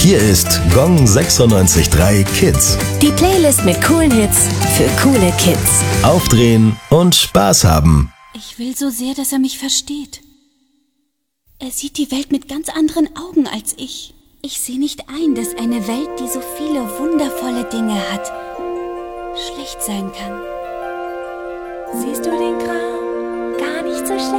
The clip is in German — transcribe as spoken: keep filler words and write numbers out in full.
Hier ist Gong sechsundneunzig Komma drei Kids. Die Playlist mit coolen Hits für coole Kids. Aufdrehen und Spaß haben. Ich will so sehr, dass er mich versteht. Er sieht die Welt mit ganz anderen Augen als ich. Ich sehe nicht ein, dass eine Welt, die so viele wundervolle Dinge hat, schlecht sein kann. Siehst du den Kram? Gar nicht so schlecht.